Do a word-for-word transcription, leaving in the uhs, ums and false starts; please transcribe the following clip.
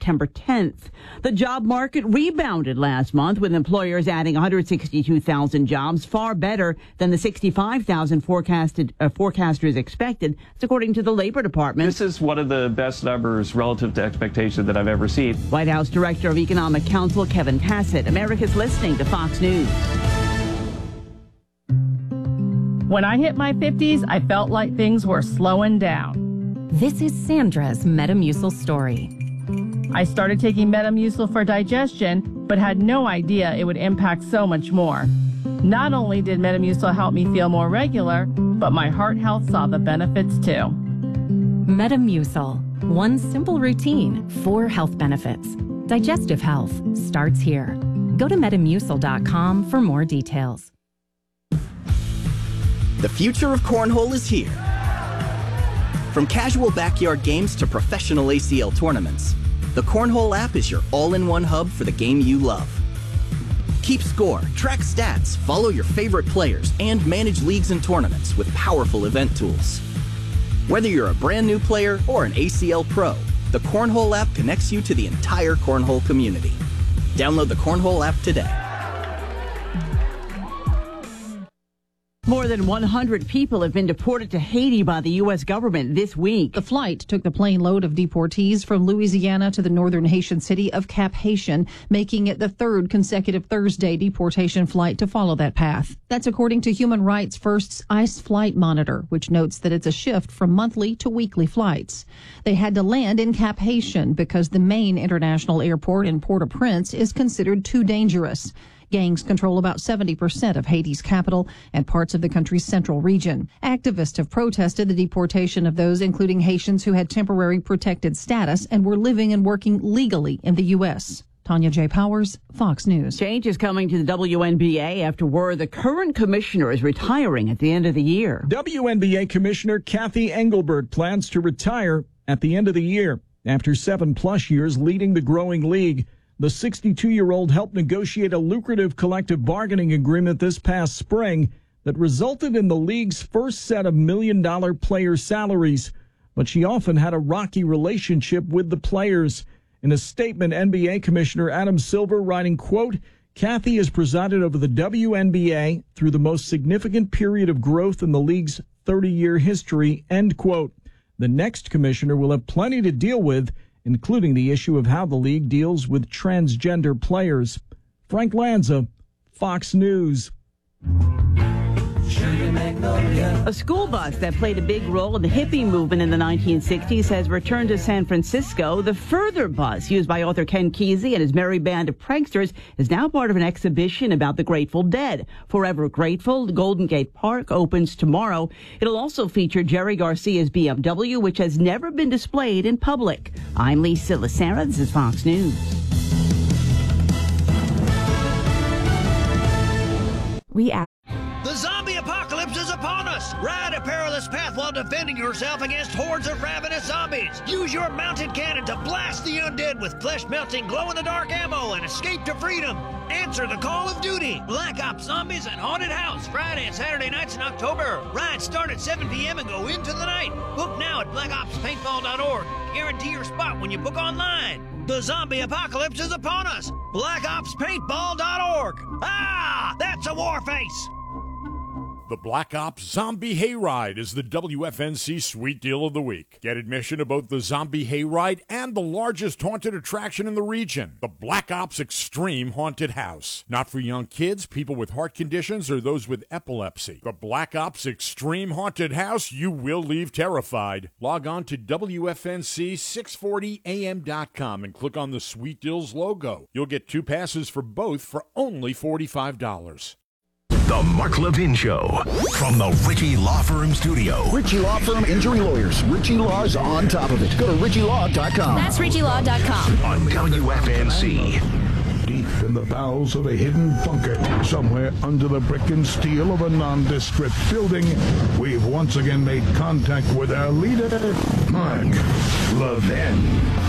September tenth. The job market rebounded last month, with employers adding one hundred sixty-two thousand jobs, far better than the sixty-five thousand forecasted uh, forecasters expected. That's according to the Labor Department. This is one of the best numbers relative to expectation that I've ever seen. White House Director of Economic Counsel Kevin Hassett. America's listening to Fox News. When I hit my fifties, I felt like things were slowing down. This is Sandra's Metamucil story. I started taking Metamucil for digestion, but had no idea it would impact so much more. Not only did Metamucil help me feel more regular, but my heart health saw the benefits too. Metamucil. One simple routine, four health benefits. Digestive health starts here. Go to metamucil dot com for more details. The future of cornhole is here. From casual backyard games to professional A C L tournaments, the Cornhole app is your all-in-one hub for the game you love. Keep score, track stats, follow your favorite players, and manage leagues and tournaments with powerful event tools. Whether you're a brand new player or an A C L pro, the Cornhole app connects you to the entire cornhole community. Download the Cornhole app today. More than one hundred people have been deported to Haiti by the U S government this week. The flight took the plane load of deportees from Louisiana to the northern Haitian city of Cap-Haïtien, making it the third consecutive Thursday deportation flight to follow that path. That's according to Human Rights First's ICE Flight Monitor, which notes that it's a shift from monthly to weekly flights. They had to land in Cap-Haïtien because the main international airport in Port-au-Prince is considered too dangerous. Gangs control about seventy percent of Haiti's capital and parts of the country's central region. Activists have protested the deportation of those, including Haitians who had temporary protected status and were living and working legally in the U S. Tanya J. Powers, Fox News. Change is coming to the W N B A after word the current commissioner is retiring at the end of the year. W N B A Commissioner Kathy Engelbert plans to retire at the end of the year. After seven-plus years leading the growing league, the sixty-two-year-old helped negotiate a lucrative collective bargaining agreement this past spring that resulted in the league's first set of million-dollar player salaries. But she often had a rocky relationship with the players. In a statement, N B A Commissioner Adam Silver writing, quote, Kathy has presided over the W N B A through the most significant period of growth in the league's thirty-year history, end quote. The next commissioner will have plenty to deal with, including the issue of how the league deals with transgender players. Frank Lanza, Fox News. A school bus that played a big role in the hippie movement in the nineteen sixties has returned to San Francisco. The Further bus, used by author Ken Kesey and his merry band of pranksters, is now part of an exhibition about the Grateful Dead. Forever Grateful, Golden Gate Park opens tomorrow. It'll also feature Jerry Garcia's B M W, which has never been displayed in public. I'm Lisa Lacera. This is Fox News. We ask. The zombie apocalypse is upon us! Ride a perilous path while defending yourself against hordes of ravenous zombies! Use your mounted cannon to blast the undead with flesh-melting, glow-in-the-dark ammo and escape to freedom! Answer the call of duty! Black Ops Zombies and Haunted House, Friday and Saturday nights in October. Rides start at seven p.m. and go into the night. Book now at black ops paintball dot org. Guarantee your spot when you book online. The zombie apocalypse is upon us! black ops paintball dot org. Ah! That's a war face! The Black Ops Zombie Hayride is the W F N C Sweet Deal of the Week. Get admission to both the Zombie Hayride and the largest haunted attraction in the region, the Black Ops Extreme Haunted House. Not for young kids, people with heart conditions, or those with epilepsy. The Black Ops Extreme Haunted House, you will leave terrified. Log on to W F N C six forty A M dot com and click on the Sweet Deals logo. You'll get two passes for both for only forty-five dollars. The Mark Levin Show from the Ritchie Law Firm Studio. Ritchie Law Firm Injury Lawyers. Ritchie Law's on top of it. Go to ritchie law dot com. That's ritchie law dot com. On W F N C. Deep in the bowels of a hidden bunker, somewhere under the brick and steel of a nondescript building, we've once again made contact with our leader, Mark Levin.